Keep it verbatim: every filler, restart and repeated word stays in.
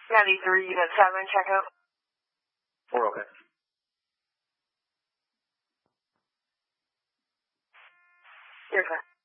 ninety-three, Unit seven, check out. Four, okay. You're fine.